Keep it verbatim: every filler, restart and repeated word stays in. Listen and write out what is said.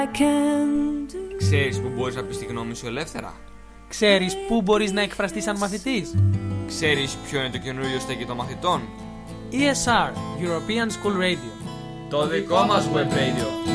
Ξέρεις που μπορείς να πεις τη γνώμη σου ελεύθερα? Ξέρεις πού μπορείς να εκφραστείς σαν μαθητής? Ξέρεις ποιο είναι το καινούριο στέκι των μαθητών? ι ες αρ, European School Radio. Το δικό μας web radio.